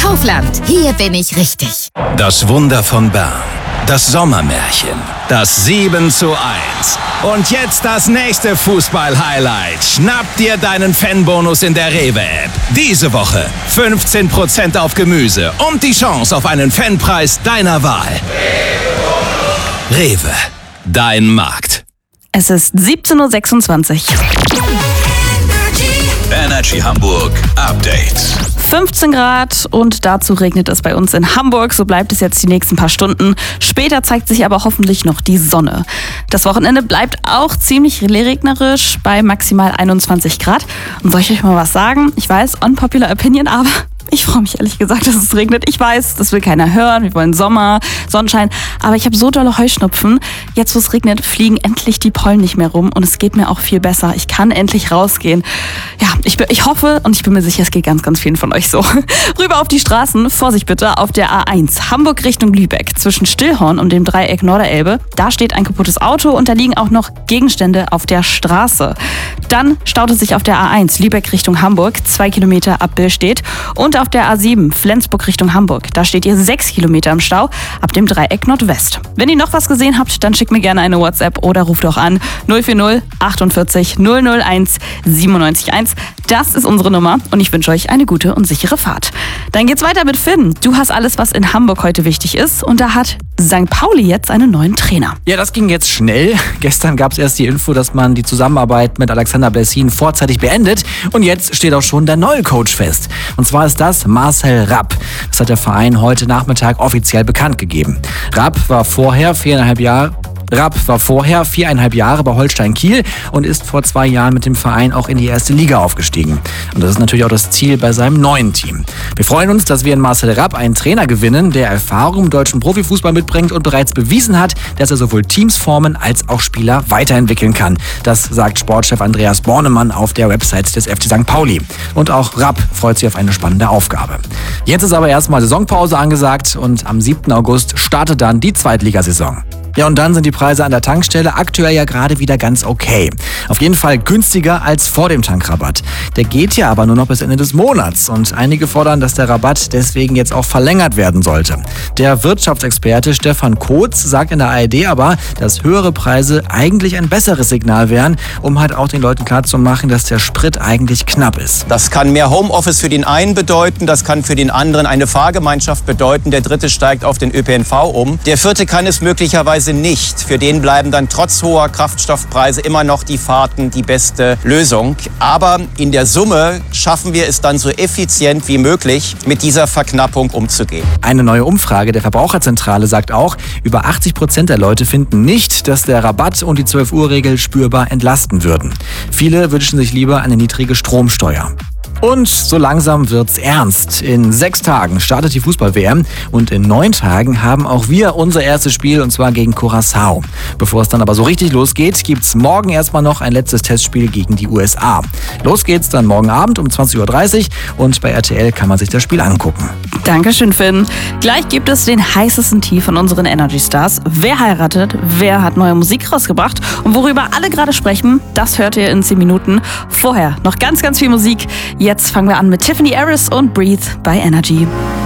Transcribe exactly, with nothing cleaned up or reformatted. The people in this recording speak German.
Kaufland. Hier bin ich richtig. Das Wunder von Bern. Das Sommermärchen. Das sieben zu eins. Und jetzt das nächste Fußball-Highlight. Schnapp dir deinen Fanbonus in der Rewe-App. Diese Woche fünfzehn Prozent auf Gemüse und die Chance auf einen Fanpreis deiner Wahl. Rewe. Dein Markt. Es ist siebzehn Uhr sechsundzwanzig. Energy Hamburg Update. fünfzehn Grad und dazu regnet es bei uns in Hamburg. So bleibt es jetzt die nächsten paar Stunden. Später zeigt sich aber hoffentlich noch die Sonne. Das Wochenende bleibt auch ziemlich regnerisch bei maximal einundzwanzig Grad. Und soll ich euch mal was sagen? Ich weiß, unpopular opinion, aber ich freue mich ehrlich gesagt, dass es regnet. Ich weiß, das will keiner hören. Wir wollen Sommer, Sonnenschein. Aber ich habe so dolle Heuschnupfen. Jetzt, wo es regnet, fliegen endlich die Pollen nicht mehr rum. Und es geht mir auch viel besser. Ich kann endlich rausgehen. Ja, ich, ich hoffe und ich bin mir sicher, es geht ganz, ganz vielen von euch so. Rüber auf die Straßen. Vorsicht bitte, auf der A eins. Hamburg Richtung Lübeck. Zwischen Stillhorn und dem Dreieck Norderelbe. Da steht ein kaputtes Auto und da liegen auch noch Gegenstände auf der Straße. Dann staut es sich auf der A eins. Lübeck Richtung Hamburg. Zwei Kilometer ab Billstedt. Und auf der A sieben, Flensburg Richtung Hamburg. Da steht ihr sechs Kilometer im Stau ab dem Dreieck Nordwest. Wenn ihr noch was gesehen habt, dann schickt mir gerne eine WhatsApp oder ruft auch an null vier null achtundvierzig null null eins siebenundneunzig eins. Das ist unsere Nummer und ich wünsche euch eine gute und sichere Fahrt. Dann geht's weiter mit Finn. Du hast alles, was in Hamburg heute wichtig ist und da hat Sankt Pauli jetzt einen neuen Trainer. Ja, das ging jetzt schnell. Gestern gab es erst die Info, dass man die Zusammenarbeit mit Alexander Blessin vorzeitig beendet und jetzt steht auch schon der neue Coach fest. Und zwar ist das Marcel Rapp. Das hat der Verein heute Nachmittag offiziell bekannt gegeben. Rapp war vorher viereinhalb Jahre Rapp war vorher viereinhalb Jahre bei Holstein Kiel und ist vor zwei Jahren mit dem Verein auch in die erste Liga aufgestiegen. Und das ist natürlich auch das Ziel bei seinem neuen Team. Wir freuen uns, dass wir in Marcel Rapp einen Trainer gewinnen, der Erfahrung im deutschen Profifußball mitbringt und bereits bewiesen hat, dass er sowohl Teams formen als auch Spieler weiterentwickeln kann. Das sagt Sportchef Andreas Bornemann auf der Website des F C Sankt Pauli. Und auch Rapp freut sich auf eine spannende Aufgabe. Jetzt ist aber erstmal Saisonpause angesagt und am siebten August startet dann die Zweitligasaison. Ja, und dann sind die Preise an der Tankstelle aktuell ja gerade wieder ganz okay. Auf jeden Fall günstiger als vor dem Tankrabatt. Der geht ja aber nur noch bis Ende des Monats und einige fordern, dass der Rabatt deswegen jetzt auch verlängert werden sollte. Der Wirtschaftsexperte Stefan Kotz sagt in der A R D aber, dass höhere Preise eigentlich ein besseres Signal wären, um halt auch den Leuten klarzumachen, dass der Sprit eigentlich knapp ist. Das kann mehr Homeoffice für den einen bedeuten, das kann für den anderen eine Fahrgemeinschaft bedeuten, der dritte steigt auf den Ö P N V um. Der vierte kann es möglicherweise nicht. Für den bleiben dann trotz hoher Kraftstoffpreise immer noch die Fahrten die beste Lösung. Aber in der Summe schaffen wir es dann so effizient wie möglich, mit dieser Verknappung umzugehen. Eine neue Umfrage der Verbraucherzentrale sagt auch, über achtzig Prozent der Leute finden nicht, dass der Rabatt und die zwölf-Uhr-Regel spürbar entlasten würden. Viele wünschen sich lieber eine niedrige Stromsteuer. Und so langsam wird's ernst. In sechs Tagen startet die Fußball-W M und in neun Tagen haben auch wir unser erstes Spiel und zwar gegen Curaçao. Bevor es dann aber so richtig losgeht, gibt's morgen erstmal noch ein letztes Testspiel gegen die U S A. Los geht's dann morgen Abend um zwanzig Uhr dreißig und bei R T L kann man sich das Spiel angucken. Dankeschön, Finn. Gleich gibt es den heißesten Tee von unseren Energy Stars. Wer heiratet? Wer hat neue Musik rausgebracht? Und worüber alle gerade sprechen, das hört ihr in zehn Minuten. Vorher noch ganz, ganz viel Musik. Jetzt fangen wir an mit Tiffany Harris und Breathe bei Energy.